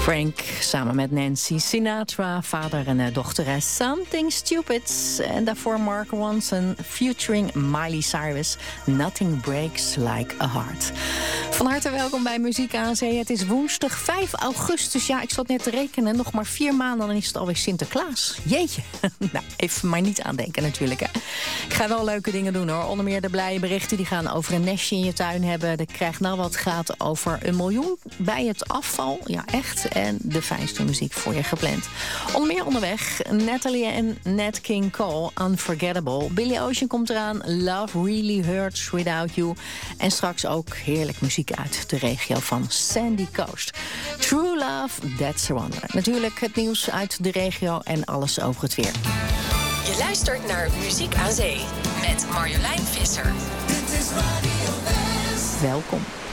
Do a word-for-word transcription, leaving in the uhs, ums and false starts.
Frank samen met Nancy Sinatra, vader en dochter. Something Stupid. En daarvoor Mark Ronson featuring Miley Cyrus. Nothing Breaks Like a Heart. Van harte welkom bij Muziek aan Zee. Het is woensdag vijf augustus. Ja, ik zat net te rekenen. Nog maar vier maanden, dan is het alweer Sinterklaas. Jeetje. Nou, even maar niet aandenken natuurlijk. Hè. Ik ga wel leuke dingen doen hoor. Onder meer de blije berichten die gaan over een nestje in je tuin hebben. De Krijg Nou Wat gaat over een miljoen bij het afval. Ja, echt. En de fijnste muziek voor je gepland. Onder meer onderweg Natalie en Nat King Cole, Unforgettable. Billy Ocean komt eraan, Love Really Hurts Without You. En straks ook heerlijk muziek uit de regio van Sandy Coast. True Love, That's a Wonder. Natuurlijk het nieuws uit de regio en alles over het weer. Je luistert naar Muziek aan Zee met Marjolein Visser. Welkom.